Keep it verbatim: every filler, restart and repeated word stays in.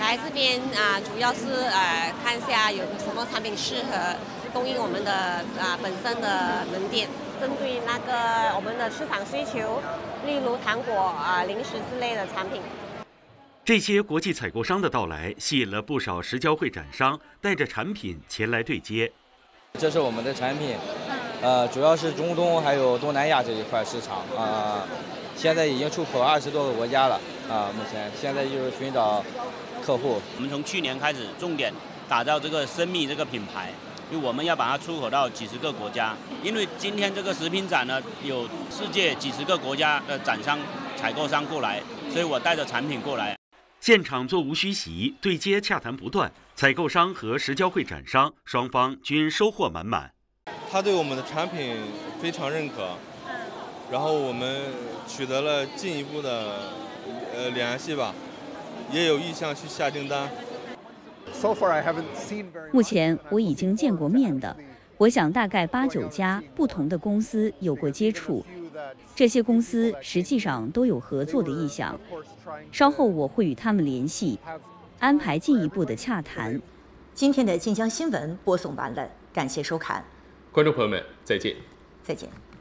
来这边啊，主要是呃看一下有什么产品适合供应我们的啊本身的门店，针对那个我们的市场需求，例如糖果啊、零食之类的产品。 这些国际采购商的到来，吸引了不少石胶会展商带着产品前来对接。 这是我们的产品，呃，主要是中东还有东南亚这一块市场啊、呃，现在已经出口二十多个国家了啊、呃。目前现在就是寻找客户。 我们从去年开始重点打造这个生蜜这个品牌，就我们要把它出口到几十个国家。因为今天这个食品展呢，有世界几十个国家的展商、采购商过来，所以我带着产品过来。 现场座无虚席，对接洽谈不断，采购商和石胶会展商双方均收获满满。 他对我们的产品非常认可，然后我们取得了进一步的呃联系吧，也有意向去下订单。 目前我已经见过面的，我想大概八九家不同的公司有过接触，这些公司实际上都有合作的意向。稍后我会与他们联系，安排进一步的洽谈。 今天的晋江新闻播送完了，感谢收看， 观众朋友们，再见。 再见。